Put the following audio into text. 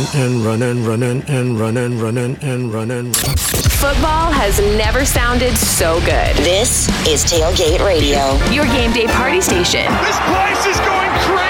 and running. Football has never sounded so good. This is Tailgate Radio. Your game day party station. This place is going crazy.